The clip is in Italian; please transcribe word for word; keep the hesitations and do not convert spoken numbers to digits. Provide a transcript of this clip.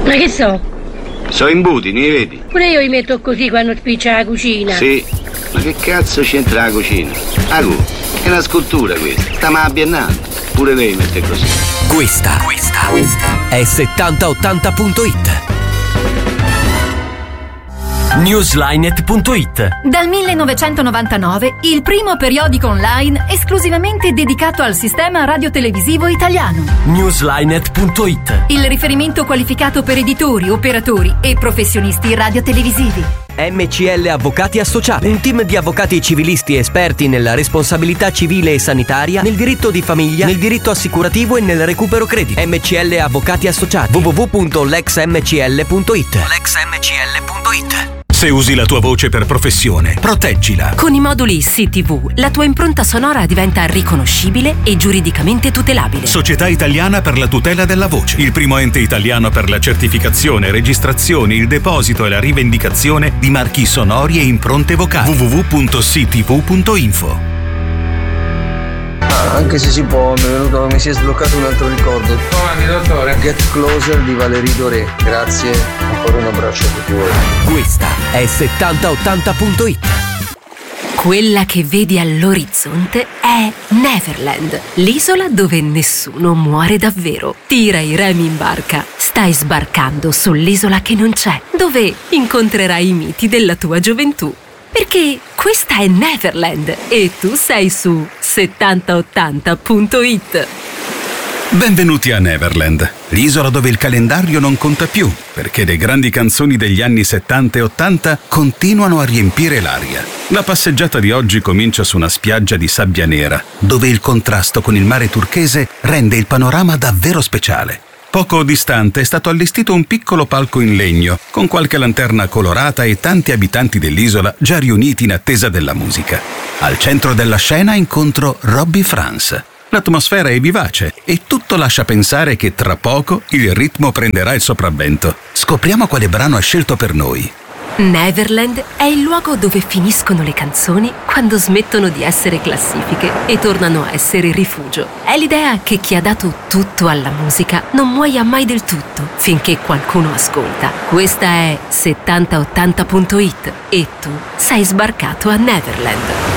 Ma che so? So imbuti, ne vedi? Pure io li metto così quando spiccia la cucina. Sì, ma che cazzo c'entra la cucina? Agu, è una scultura questa, sta ma a Biennale. Pure lei mette così. Questa, questa è settanta ottanta punto it. Newslinet punto it. Dal millenovecentonovantanove, il primo periodico online esclusivamente dedicato al sistema radiotelevisivo italiano. Newslinet punto it. Il riferimento qualificato per editori, operatori e professionisti radiotelevisivi. M C L Avvocati Associati, un team di avvocati civilisti esperti nella responsabilità civile e sanitaria, nel diritto di famiglia, nel diritto assicurativo e nel recupero credito. M C L Avvocati Associati. w w w punto lex m c l punto it. lex m c l punto it. Se usi la tua voce per professione, proteggila. Con i moduli C T V, la tua impronta sonora diventa riconoscibile e giuridicamente tutelabile. Società Italiana per la tutela della voce. Il primo ente italiano per la certificazione, registrazione, il deposito e la rivendicazione di marchi sonori e impronte vocali. w w w punto c t v punto info. Anche se si può, mi è venuto, mi si è sbloccato un altro ricordo. Come, dottore? Get Closer di Valérie Doré. Grazie, ancora un abbraccio a tutti voi. Questa è settanta ottanta punto it. Quella che vedi all'orizzonte è Neverland, l'isola dove nessuno muore davvero. Tira i remi in barca, stai sbarcando sull'isola che non c'è, dove incontrerai i miti della tua gioventù. Perché questa è Neverland e tu sei su settanta ottanta punto it. Benvenuti a Neverland, l'isola dove il calendario non conta più, perché le grandi canzoni degli anni settanta e ottanta continuano a riempire l'aria. La passeggiata di oggi comincia su una spiaggia di sabbia nera, dove il contrasto con il mare turchese rende il panorama davvero speciale. Poco distante è stato allestito un piccolo palco in legno, con qualche lanterna colorata e tanti abitanti dell'isola già riuniti in attesa della musica. Al centro della scena incontro Robbie France. L'atmosfera è vivace e tutto lascia pensare che tra poco il ritmo prenderà il sopravvento. Scopriamo quale brano ha scelto per noi. Neverland è il luogo dove finiscono le canzoni quando smettono di essere classifiche e tornano a essere rifugio. È l'idea che chi ha dato tutto alla musica non muoia mai del tutto finché qualcuno ascolta. Questa è settanta ottanta punto it e tu sei sbarcato a Neverland.